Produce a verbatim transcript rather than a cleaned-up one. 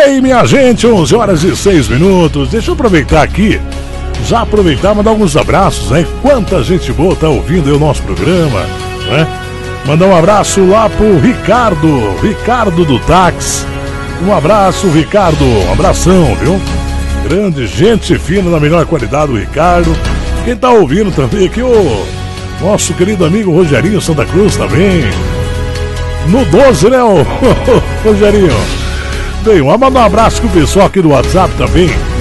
Bem, minha gente, onze horas e seis minutos. Deixa eu aproveitar aqui, já aproveitar e mandar alguns abraços, né? Quanta gente boa tá ouvindo aí o nosso programa, né? Mandar um abraço lá pro Ricardo, Ricardo do Táxi. Um abraço, Ricardo, um abração, viu? Grande, gente fina, da melhor qualidade, o Ricardo. Quem tá ouvindo também aqui, o nosso querido amigo Rogerinho Santa Cruz também. No doze, né, o Rogerinho? Bem, vamos mandar um abraço pro pessoal aqui do WhatsApp também.